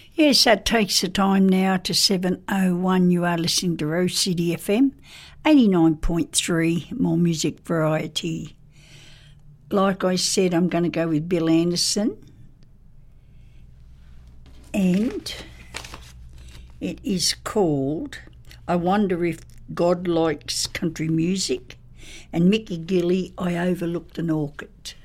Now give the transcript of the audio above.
Yes, that takes the time now to 7:01. You are listening to Rose City FM, 89.3, more music variety. Like I said, I'm going to go with Bill Anderson. And it is called I Wonder If God Likes Country Music, and Mickey Gilley, I Overlooked an Orchid.